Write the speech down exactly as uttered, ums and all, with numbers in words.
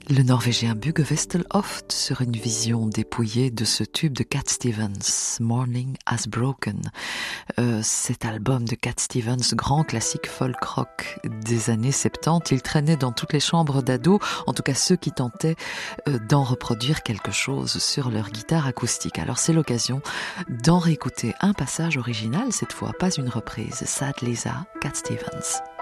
Le Norvégien Bugge Wesseltoft sur une vision dépouillée de ce tube de Cat Stevens, Morning Has Broken. Euh, cet album de Cat Stevens, grand classique folk rock des années soixante-dix, il traînait dans toutes les chambres d'ados, en tout cas ceux qui tentaient euh, d'en reproduire quelque chose sur leur guitare acoustique. Alors c'est l'occasion d'en réécouter un passage original, cette fois pas une reprise. Sad Lisa, Cat Stevens.